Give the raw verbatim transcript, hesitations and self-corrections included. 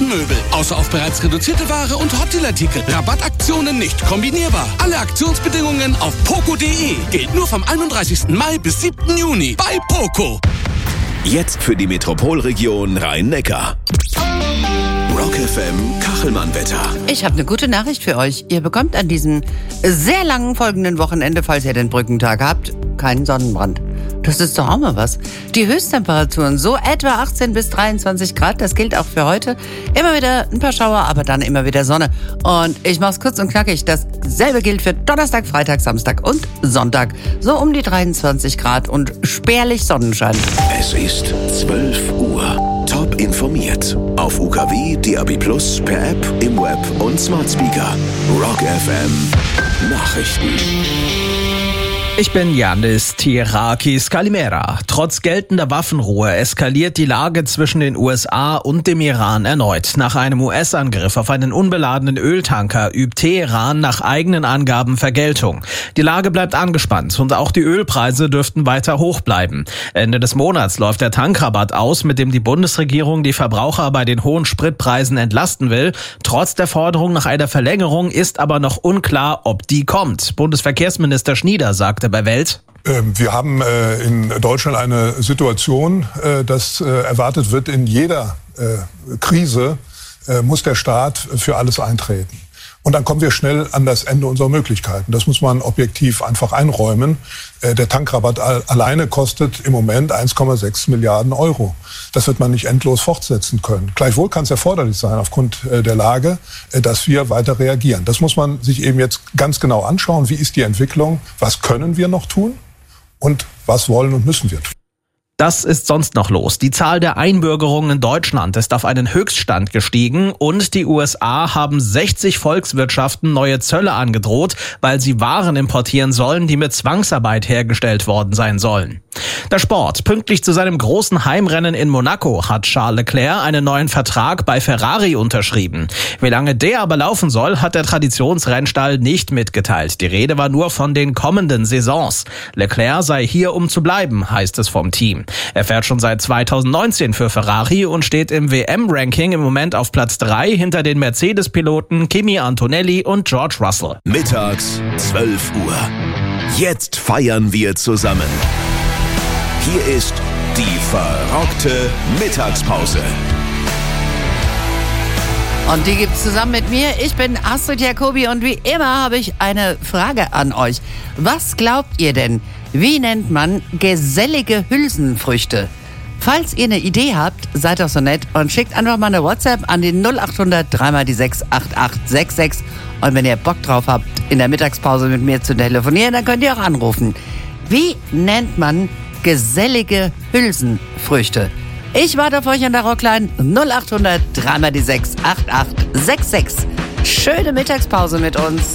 Möbel. Außer auf bereits reduzierte Ware und Hotdeal-Artikel. Rabattaktionen nicht kombinierbar. Alle Aktionsbedingungen auf poco punkt de. Gilt nur vom einunddreißigsten Mai bis siebten Juni bei Poco. Jetzt für die Metropolregion Rhein-Neckar. Rock F M Kachelmann-Wetter. Ich habe eine gute Nachricht für euch. Ihr bekommt an diesem sehr langen folgenden Wochenende, falls ihr den Brückentag habt, keinen Sonnenbrand. Das ist doch auch mal was. Die Höchsttemperaturen so etwa achtzehn bis dreiundzwanzig Grad. Das gilt auch für heute. Immer wieder ein paar Schauer, aber dann immer wieder Sonne. Und ich mach's kurz und knackig. Dasselbe gilt für Donnerstag, Freitag, Samstag und Sonntag. So um die dreiundzwanzig Grad und spärlich Sonnenschein. Es ist zwölf Uhr. Top informiert. Auf U K W, D A B Plus, per App, im Web und Smart Speaker. Rock F M Nachrichten. Ich bin Yannis Tirakis Kalimera. Trotz geltender Waffenruhe eskaliert die Lage zwischen den U S A und dem Iran erneut. Nach einem U S-Angriff auf einen unbeladenen Öltanker übt Teheran nach eigenen Angaben Vergeltung. Die Lage bleibt angespannt und auch die Ölpreise dürften weiter hoch bleiben. Ende des Monats läuft der Tankrabatt aus, mit dem die Bundesregierung die Verbraucher bei den hohen Spritpreisen entlasten will. Trotz der Forderung nach einer Verlängerung ist aber noch unklar, ob die kommt. Bundesverkehrsminister Schnieder sagte bei Welt: Wir haben in Deutschland eine Situation, dass erwartet wird, in jeder Krise muss der Staat für alles eintreten. Und dann kommen wir schnell an das Ende unserer Möglichkeiten. Das muss man objektiv einfach einräumen. Der Tankrabatt alleine kostet im Moment eins Komma sechs Milliarden Euro. Das wird man nicht endlos fortsetzen können. Gleichwohl kann es erforderlich sein, aufgrund der Lage, dass wir weiter reagieren. Das muss man sich eben jetzt ganz genau anschauen. Wie ist die Entwicklung? Was können wir noch tun? Und was wollen und müssen wir tun? Das ist sonst noch los. Die Zahl der Einbürgerungen in Deutschland ist auf einen Höchststand gestiegen und die U S A haben sechzig Volkswirtschaften neue Zölle angedroht, weil sie Waren importieren sollen, die mit Zwangsarbeit hergestellt worden sein sollen. Der Sport. Pünktlich zu seinem großen Heimrennen in Monaco hat Charles Leclerc einen neuen Vertrag bei Ferrari unterschrieben. Wie lange der aber laufen soll, hat der Traditionsrennstall nicht mitgeteilt. Die Rede war nur von den kommenden Saisons. Leclerc sei hier, um zu bleiben, heißt es vom Team. Er fährt schon seit zweitausendneunzehn für Ferrari und steht im W M-Ranking im Moment auf Platz drei hinter den Mercedes-Piloten Kimi Antonelli und George Russell. Mittags zwölf Uhr. Jetzt feiern wir zusammen. Hier ist die verrockte Mittagspause. Und die gibt's zusammen mit mir. Ich bin Astrid Jacobi und wie immer habe ich eine Frage an euch. Was glaubt ihr denn? Wie nennt man gesellige Hülsenfrüchte? Falls ihr eine Idee habt, seid doch so nett und schickt einfach mal eine WhatsApp an die null acht hundert drei mal die sechs acht acht sechs sechs. Und wenn ihr Bock drauf habt, in der Mittagspause mit mir zu telefonieren, dann könnt ihr auch anrufen. Wie nennt man gesellige Hülsenfrüchte? Ich warte auf euch an der Rockline null acht hundert drei mal die sechs acht acht sechs sechs. Schöne Mittagspause mit uns.